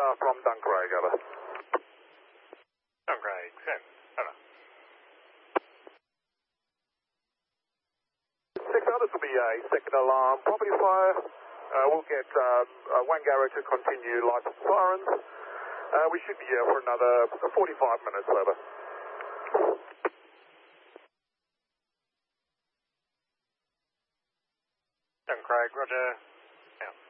from Duncraig, over. Duncraig, send, over. 6 this will be a second alarm property fire. We'll get Wangara to continue lights and sirens. We should be here for another 45 minutes, over. Duncraig, roger.